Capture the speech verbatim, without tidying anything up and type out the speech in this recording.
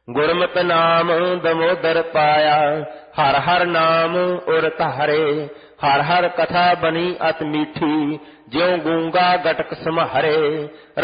ਗੁਰਮਤਿ ਨਾਮ ਦਮੋਦਰ ਪਾਇਆ, ਹਰ ਹਰ ਨਾਮ ਉਰ ਧਾਰੇ। ਹਰ ਹਰ ਕਥਾ ਬਣੀ ਅਤ ਮੀਠੀ, ਜਿਉ ਗੂੰਗਾ ਗਟਕ ਸਮਹਾਰੇ।